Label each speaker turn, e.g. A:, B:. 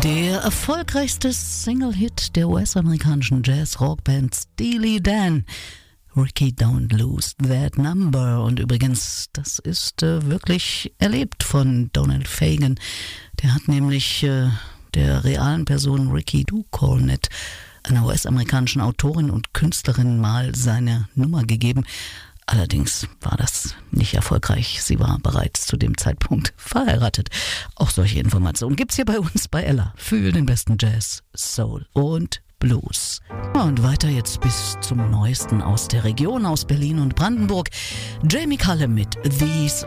A: Der erfolgreichste Single-Hit der US-amerikanischen Jazz-Rockband Steely Dan. Ricky, don't lose that number. Und übrigens, das ist wirklich erlebt von Donald Fagen. Der hat nämlich der realen Person Ricky Cornett, einer US-amerikanischen Autorin und Künstlerin, mal seine Nummer gegeben. Allerdings war das nicht erfolgreich. Sie war bereits zu dem Zeitpunkt verheiratet. Auch solche Informationen gibt's hier bei uns bei Ella für den besten Jazz, Soul und Blues. Und weiter jetzt bis zum Neuesten aus der Region, aus Berlin und Brandenburg. Jamie Cullum mit These